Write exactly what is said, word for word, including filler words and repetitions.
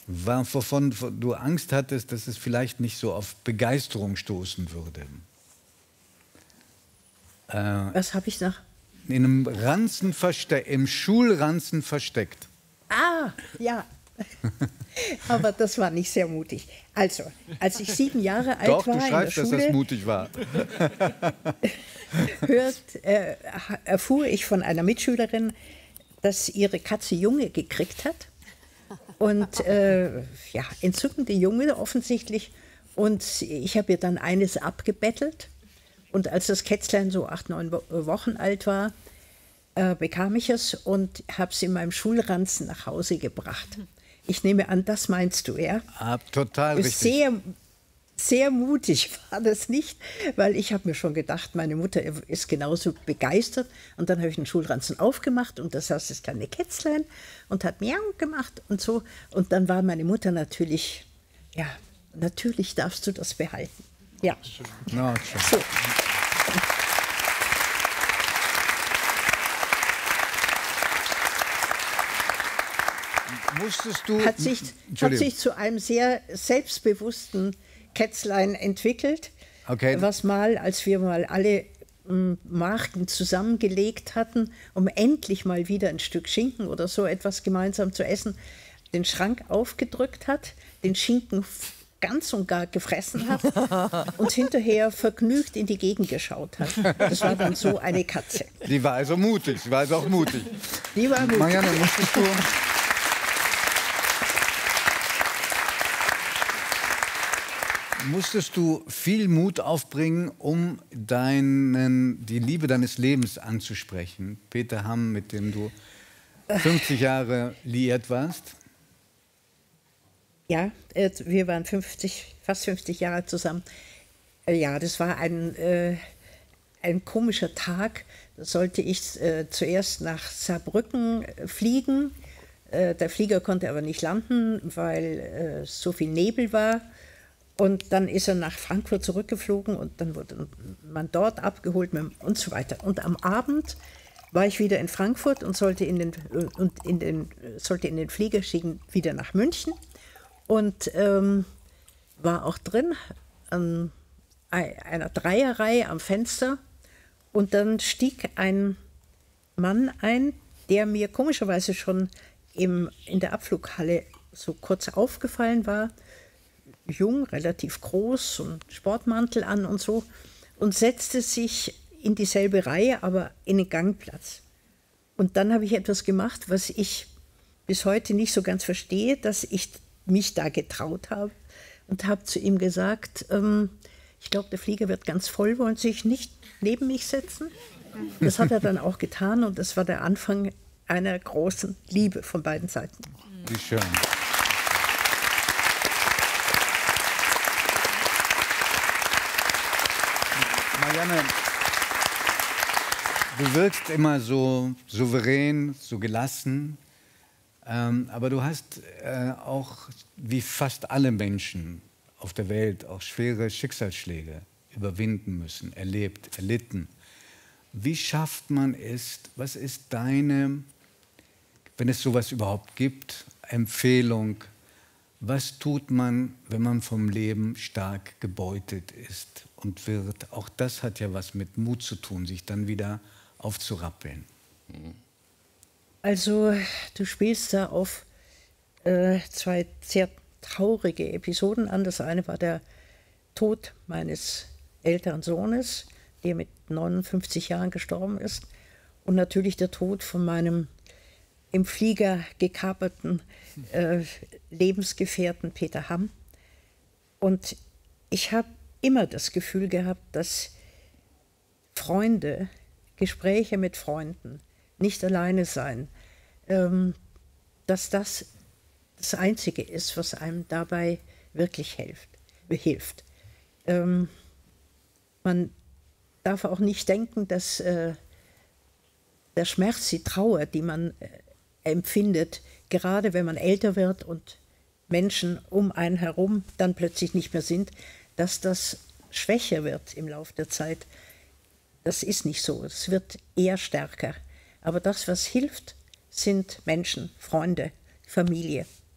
war, wovon du Angst hattest, dass es vielleicht nicht so auf Begeisterung stoßen würde? Äh, Was habe ich noch? In einem Ranzen versteckt, im Schulranzen versteckt. Ah, ja. Aber das war nicht sehr mutig. Also, als ich sieben Jahre alt Doch, war du schreibst, in der Schule, dass das mutig war. hört, äh, erfuhr ich von einer Mitschülerin, dass ihre Katze Junge gekriegt hat. Und äh, ja, entzückende Junge offensichtlich. Und ich habe ihr dann eines abgebettelt. Und als das Kätzlein so acht, neun Wochen alt war, äh, bekam ich es und habe es in meinem Schulranzen nach Hause gebracht. Ich nehme an, das meinst du, ja? Ah, total richtig. Sehr, sehr mutig war das nicht, weil ich habe mir schon gedacht, meine Mutter ist genauso begeistert. Und dann habe ich den Schulranzen aufgemacht und da saß das kleine Kätzlein und hat Miau gemacht und so. Und dann war meine Mutter natürlich, ja, natürlich darfst du das behalten. Ja. No, so. Musstest du... Hat sich, hat sich zu einem sehr selbstbewussten Kätzlein entwickelt, okay. Was mal, als wir mal alle m, Marken zusammengelegt hatten, um endlich mal wieder ein Stück Schinken oder so etwas gemeinsam zu essen, den Schrank aufgedrückt hat, den Schinken ganz und gar gefressen hat und hinterher vergnügt in die Gegend geschaut hat. Das war dann so eine Katze. Die war also mutig, sie war also auch mutig. Die war mutig. Marianne, musstest du... Musstest du viel Mut aufbringen, um deinen, die Liebe deines Lebens anzusprechen? Peter Hamm, mit dem du fünfzig Jahre liiert warst? Ja, wir waren fünfzig, fast fünfzig Jahre zusammen. Ja, das war ein, äh, ein komischer Tag. Da sollte ich äh, zuerst nach Saarbrücken fliegen. Äh, der Flieger konnte aber nicht landen, weil äh, so viel Nebel war. Und dann ist er nach Frankfurt zurückgeflogen und dann wurde man dort abgeholt und so weiter. Und am Abend war ich wieder in Frankfurt und sollte in den, und in den, sollte in den Flieger schicken, wieder nach München. Und ähm, war auch drin an einer Dreierreihe am Fenster. Und dann stieg ein Mann ein, der mir komischerweise schon im, in der Abflughalle so kurz aufgefallen war. Jung, relativ groß, so einen Sportmantel an und so. Und setzte sich in dieselbe Reihe, aber in den Gangplatz. Und dann habe ich etwas gemacht, was ich bis heute nicht so ganz verstehe, dass ich mich da getraut habe und habe zu ihm gesagt, ähm, ich glaube, der Flieger wird ganz voll, wollen Sie sich nicht neben mich setzen? Das hat er dann auch getan und das war der Anfang einer großen Liebe von beiden Seiten. Wie schön. Marianne, du wirkst immer so souverän, so gelassen. Ähm, aber du hast äh, auch, wie fast alle Menschen auf der Welt, auch schwere Schicksalsschläge überwinden müssen, erlebt, erlitten. Wie schafft man es, was ist deine, wenn es sowas überhaupt gibt, Empfehlung, was tut man, wenn man vom Leben stark gebeutet ist und wird? Auch das hat ja was mit Mut zu tun, sich dann wieder aufzurappeln. Mhm. Also, du spielst da auf äh, zwei sehr traurige Episoden an. Das eine war der Tod meines älteren Sohnes, der mit neunundfünfzig Jahren gestorben ist. Und natürlich der Tod von meinem im Flieger gekaperten äh, Lebensgefährten Peter Hamm. Und ich habe immer das Gefühl gehabt, dass Freunde, Gespräche mit Freunden, nicht alleine sein, ähm, dass das das Einzige ist, was einem dabei wirklich hilft. hilft. Ähm, man darf auch nicht denken, dass äh, der Schmerz, die Trauer, die man äh, empfindet, gerade wenn man älter wird und Menschen um einen herum dann plötzlich nicht mehr sind, dass das schwächer wird im Laufe der Zeit. Das ist nicht so, es wird eher stärker. Aber das, was hilft, sind Menschen, Freunde, Familie.